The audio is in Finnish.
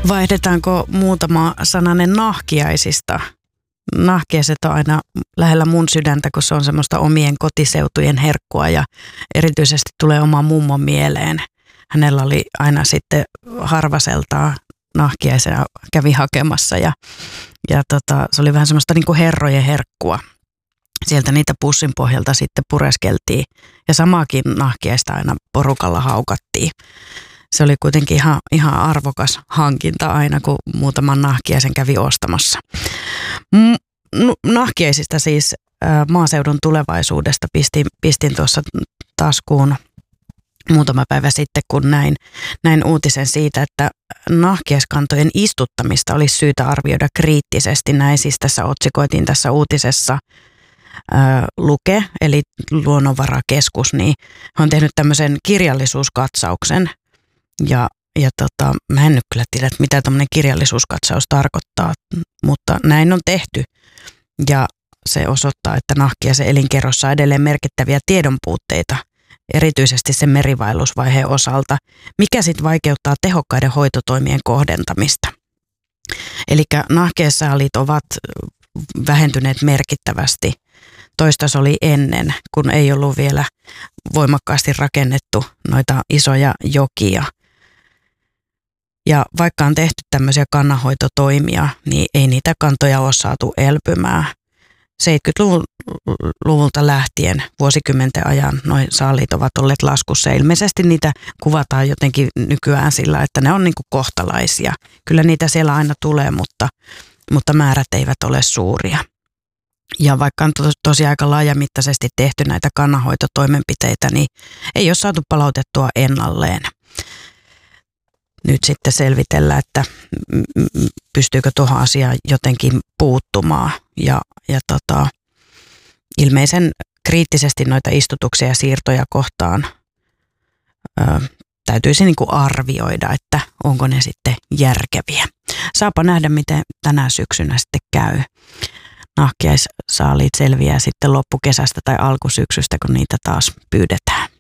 Vaihdetaanko muutama sananen nahkiaisista? Nahkiaiset on aina lähellä mun sydäntä, kun se on semmoista omien kotiseutujen herkkua ja erityisesti tulee oma mummon mieleen. Hänellä oli aina sitten harvaseltaa nahkiaisia kävi hakemassa ja se oli vähän semmoista niin kuin herrojen herkkua. Sieltä niitä pussin pohjalta sitten pureskeltiin ja samaakin nahkiaista aina porukalla haukattiin. Se oli kuitenkin ihan arvokas hankinta aina, kun muutaman nahkiaisen kävi ostamassa. Nahkiaisista siis maaseudun tulevaisuudesta pistin tuossa taskuun muutama päivä sitten, kun näin uutisen siitä, että nahkiaiskantojen istuttamista olisi syytä arvioida kriittisesti. Näin siis tässä otsikoitiin tässä uutisessa. Luke, eli Luonnonvarakeskus, niin on tehnyt tämmöisen kirjallisuuskatsauksen. Ja mä en nyt kyllä tiedä, että mitä tämmöinen kirjallisuuskatsaus tarkoittaa, mutta näin on tehty. Ja se osoittaa, että nahkiaisen elinkerrossa on edelleen merkittäviä tiedonpuutteita, erityisesti sen merivaellusvaiheen osalta, mikä sitten vaikeuttaa tehokkaiden hoitotoimien kohdentamista. Eli nahkiaissaalit ovat vähentyneet merkittävästi. Toista se oli ennen, kun ei ollut vielä voimakkaasti rakennettu noita isoja jokia. Ja vaikka on tehty tämmöisiä kannanhoitotoimia, niin ei niitä kantoja ole saatu elpymään. 70-luvulta lähtien vuosikymmenten ajan noin saaliit ovat olleet laskussa. Ilmeisesti niitä kuvataan jotenkin nykyään sillä, että ne on niin kuin kohtalaisia. Kyllä niitä siellä aina tulee, mutta määrät eivät ole suuria. Ja vaikka on tosiaan aika laajamittaisesti tehty näitä kannanhoitotoimenpiteitä, niin ei ole saatu palautettua ennalleen. Nyt sitten selvitellään, että pystyykö tuohon asiaan jotenkin puuttumaan. Ja ilmeisen kriittisesti noita istutuksia ja siirtoja kohtaan täytyisi niin kuin arvioida, että onko ne sitten järkeviä. Saapa nähdä, miten tänä syksynä sitten käy. Nahkiaissaaliit selviää sitten loppukesästä tai alkusyksystä, kun niitä taas pyydetään.